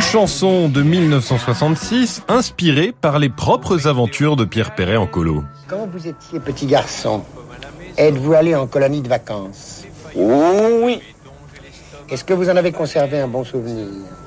chanson de 1966 inspirée par les propres aventures de Pierre Perret en colo. Quand vous étiez petit garçon, êtes-vous allé en colonie de vacances? Oui. Est-ce que vous en avez conservé un bon souvenir?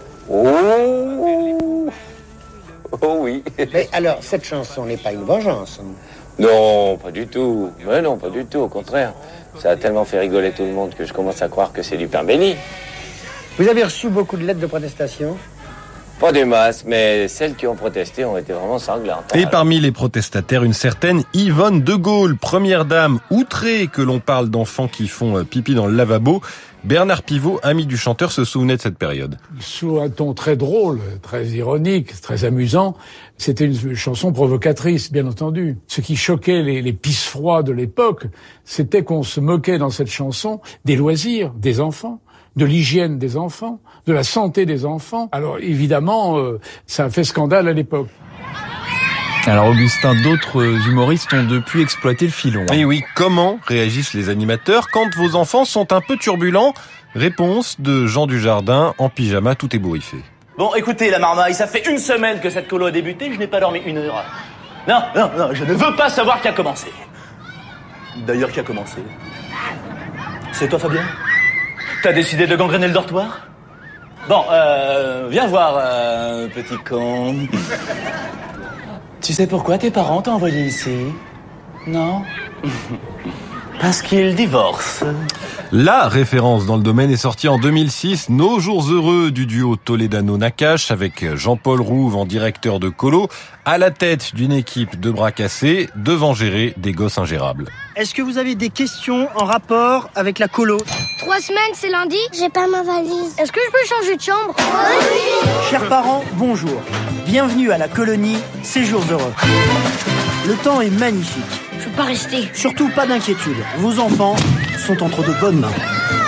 Oh oui. Mais alors, cette chanson n'est pas une vengeance? Non, pas du tout. Mais non, pas du tout, au contraire. Ça a tellement fait rigoler tout le monde que je commence à croire que c'est du pain béni. Vous avez reçu beaucoup de lettres de protestation? Pas des masses, mais celles qui ont protesté ont été vraiment sanglantes. Et parmi les protestataires, une certaine Yvonne de Gaulle, première dame, outrée que l'on parle d'enfants qui font pipi dans le lavabo. Bernard Pivot, ami du chanteur, se souvenait de cette période. Sous un ton très drôle, très ironique, très amusant, c'était une chanson provocatrice, bien entendu. Ce qui choquait les pisse-froids de l'époque, c'était qu'on se moquait dans cette chanson des loisirs des enfants, de l'hygiène des enfants, de la santé des enfants. Alors évidemment, ça a fait scandale à l'époque. Alors Augustin, d'autres humoristes ont depuis exploité le filon. Et oui, comment réagissent les animateurs quand vos enfants sont un peu turbulents? Réponse de Jean Dujardin, en pyjama, tout ébouriffé. Bon, écoutez, la marmaille, ça fait une semaine que cette colo a débuté, je n'ai pas dormi une heure. Non, je ne veux pas savoir qui a commencé. D'ailleurs, qui a commencé? C'est toi, Fabien? T'as décidé de gangréner le dortoir? Bon, viens voir, petit con. Tu sais pourquoi tes parents t'ont envoyé ici? Non? Parce qu'ils divorcent. La référence dans le domaine est sortie en 2006, Nos jours heureux du duo Toledano-Nakache avec Jean-Paul Rouve en directeur de colo, à la tête d'une équipe de bras cassés, devant gérer des gosses ingérables. Est-ce que vous avez des questions en rapport avec la colo? 3 semaines, c'est lundi? J'ai pas ma valise. Est-ce que je peux changer de chambre? Oui. Chers parents, bonjour. Bienvenue à la colonie Séjours heureux. Le temps est magnifique. Je peux pas rester. Surtout pas d'inquiétude. Vos enfants sont entre de bonnes mains.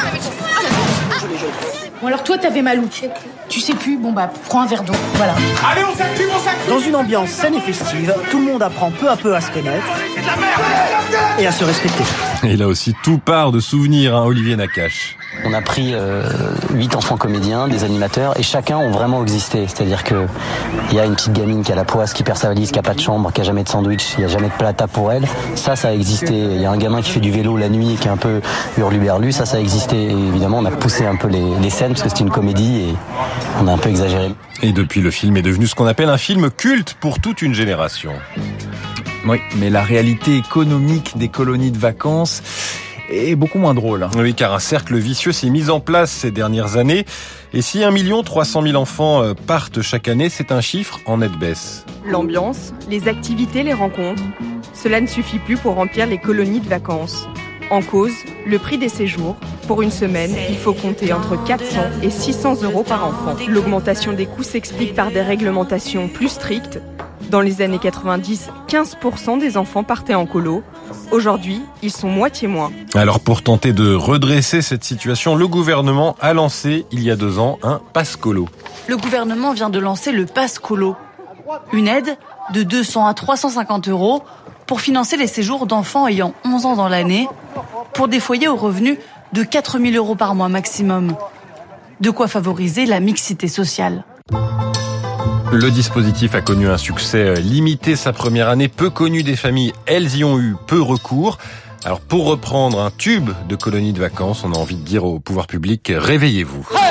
Bon alors toi t'avais mal où? Tu sais plus, bon bah prends un verre d'eau, voilà. Allez on s'active. Dans une ambiance saine et festive, tout le monde apprend peu à peu à se connaître et à se respecter. Et là aussi, tout part de souvenirs, Olivier Nakache. On a pris 8 enfants comédiens, des animateurs, et chacun ont vraiment existé. C'est-à-dire que il y a une petite gamine qui a la poisse, qui perd sa valise, qui a pas de chambre, qui a jamais de sandwich, il y a jamais de plat à table pour elle. Ça a existé. Il y a un gamin qui fait du vélo la nuit et qui est un peu hurluberlu. Ça a existé. Et évidemment, on a poussé un peu les scènes parce que c'était une comédie et on a un peu exagéré. Et depuis, le film est devenu ce qu'on appelle un film culte pour toute une génération. Oui, mais la réalité économique des colonies de vacances est beaucoup moins drôle. Oui, car un cercle vicieux s'est mis en place ces dernières années. Et si 1 300 000 enfants partent chaque année, c'est un chiffre en nette baisse. L'ambiance, les activités, les rencontres, cela ne suffit plus pour remplir les colonies de vacances. En cause, le prix des séjours. Pour une semaine, il faut compter entre 400 et 600 euros par enfant. L'augmentation des coûts s'explique par des réglementations plus strictes. Dans les années 90, 15% des enfants partaient en colo. Aujourd'hui, ils sont moitié moins. Alors pour tenter de redresser cette situation, le gouvernement a lancé, il y a 2 ans, un pass colo. Le gouvernement vient de lancer le pass colo. Une aide de 200 à 350 euros pour financer les séjours d'enfants ayant 11 ans dans l'année, pour des foyers aux revenus de 4 000 euros par mois maximum. De quoi favoriser la mixité sociale. Le dispositif a connu un succès limité sa première année, peu connu des familles, elles y ont eu peu recours. Alors pour reprendre un tube de colonies de vacances, on a envie de dire au pouvoir public, réveillez-vous.